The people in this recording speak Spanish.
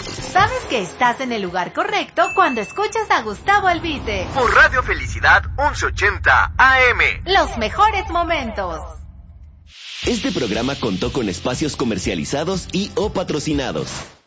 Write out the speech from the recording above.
Sabes que estás en el lugar correcto cuando escuchas a Gustavo Albite. Por Radio Felicidad 1180 AM. Los mejores momentos. Este programa contó con espacios comercializados y o patrocinados.